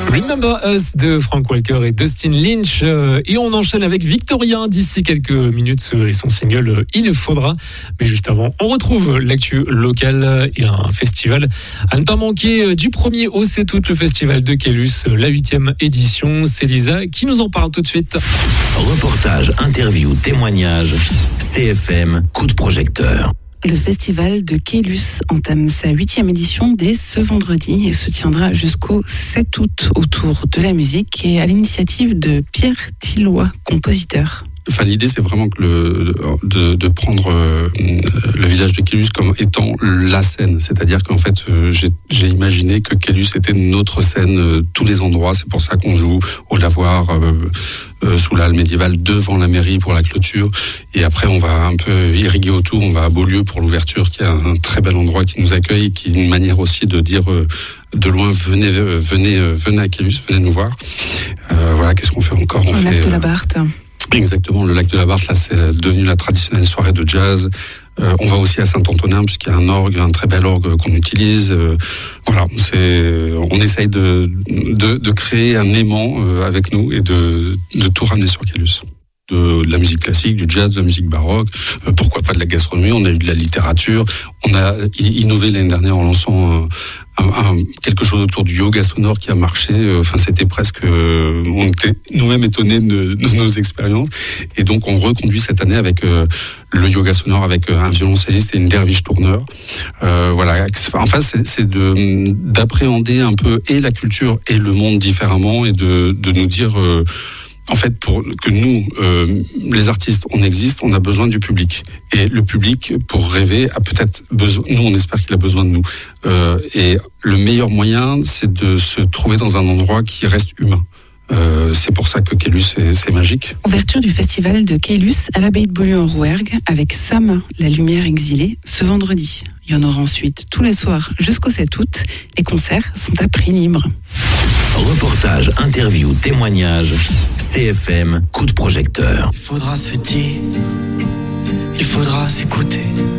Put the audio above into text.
Remember Us de Frank Walker et Dustin Lynch. Et on enchaîne avec Victoria d'ici quelques minutes et son single Il faudra. Mais juste avant, on retrouve l'actu locale et un festival à ne pas manquer du 1er au 7 août, le festival de Caylus, la 8e édition. C'est Lisa qui nous en parle tout de suite. Reportage, interview, témoignage, CFM, coup de projecteur. Le festival de Caylus entame sa 8e édition dès ce vendredi et se tiendra jusqu'au 7 août autour de la musique et à l'initiative de Pierre Tilloy, compositeur. Enfin, l'idée, c'est vraiment que de prendre le village de Caylus comme étant la scène. C'est-à-dire qu'en fait, j'ai imaginé que Caylus était notre scène, tous les endroits. C'est pour ça qu'on joue au lavoir, sous la halle médiévale, devant la mairie pour la clôture. Et après, on va un peu irriguer autour. On va à Beaulieu pour l'ouverture, qui est un très bel endroit qui nous accueille, qui est une manière aussi de dire de loin, venez à Caylus, venez nous voir. Voilà, qu'est-ce qu'on fait encore? On fait lac de la Barthe. Exactement, le lac de la Barthe, là, c'est devenu la traditionnelle soirée de jazz. On va aussi à Saint-Antonin, puisqu'il y a un orgue, un très bel orgue qu'on utilise. Voilà, on essaye de créer un aimant avec nous et de tout ramener sur Caylus. De la musique classique, du jazz, de la musique baroque, pourquoi pas de la gastronomie, on a eu de la littérature, on a innové l'année dernière en lançant quelque chose autour du yoga sonore qui a marché. Enfin, c'était presque, on était nous-mêmes étonnés de nos expériences. Et donc, on reconduit cette année avec le yoga sonore avec un violoncelliste et une derviche tourneur. Voilà. Enfin, c'est d'appréhender un peu et la culture et le monde différemment et de nous dire. En fait, pour que nous, les artistes, on existe, on a besoin du public. Et le public, pour rêver, a peut-être besoin. Nous, on espère qu'il a besoin de nous. Et le meilleur moyen, c'est de se trouver dans un endroit qui reste humain. C'est pour ça que Caylus, c'est magique. Ouverture du festival de Caylus à l'abbaye de Beaulieu en Rouergue avec Sam, la lumière exilée, ce vendredi. Il y en aura ensuite tous les soirs jusqu'au 7 août. Les concerts sont à prix libre. Reportage, interview, témoignage, CFM, coup de projecteur. Il faudra se dire, il faudra s'écouter.